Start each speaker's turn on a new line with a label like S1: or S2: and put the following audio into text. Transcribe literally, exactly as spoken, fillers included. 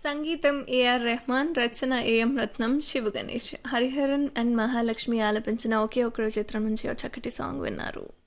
S1: సంగీతం AR Rahman, Rachana AM Ratnam, Shiva Ganesh. Hariharan and Mahalakshmi ఆలపించిన ఒకే ఒక్కడు చిత్రం నుంచి ఓ చక్కటి సాంగ్ విన్నారు.